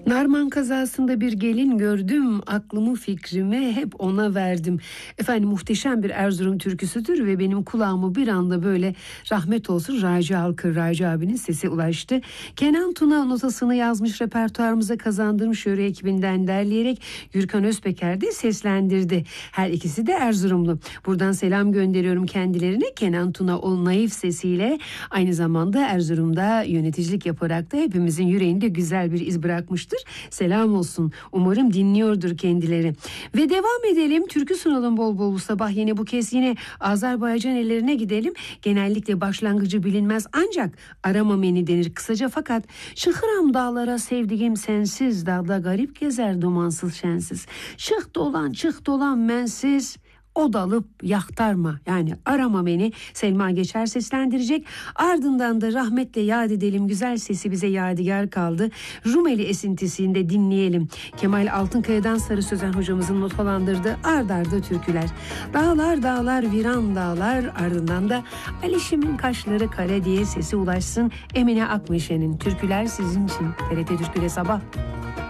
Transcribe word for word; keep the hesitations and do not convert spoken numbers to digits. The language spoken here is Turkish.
Narman kazasında bir gelin gördüm, aklımı fikrimi hep ona verdim. Efendim, muhteşem bir Erzurum türküsüdür ve benim kulağıma bir anda böyle rahmet olsun Raci Alkır, Raci abinin sesi ulaştı. Kenan Tuna notasını yazmış, repertuarımıza kazandırmış, Yöre ekibinden derleyerek Gürkan Özpeker de seslendirdi. Her ikisi de Erzurumlu. Buradan selam gönderiyorum kendilerine. Kenan Tuna o naif sesiyle aynı zamanda Erzurum'da yöneticilik yaparak da hepimizin yüreğinde güzel bir iz bırakmıştır. Selam olsun. Umarım dinliyordur kendileri. Ve devam edelim. Türkü sunalım bol bol bu sabah. Yine bu kez yine Azerbaycan ellerine gidelim. Genellikle başlangıcı bilinmez ancak arama beni denir kısaca, fakat çıkıram dağlara sevdiğim sensiz, dağda garip gezer dumansız şensiz. Çık dolan çık dolan mensiz, o dalıp yaktarma, yani arama beni. Selma Geçer seslendirecek. Ardından da rahmetle yad edelim, güzel sesi bize yadigar kaldı. Rumeli esintisinde dinleyelim. Kemal Altınkaya'dan Sarı Sözen hocamızın notalandırdığı ard arda türküler. Dağlar dağlar viran dağlar, ardından da Alişim'in kaşları kare diye sesi ulaşsın. Emine Akmeşe'nin türküler sizin için. T R T Türkü'de sabah.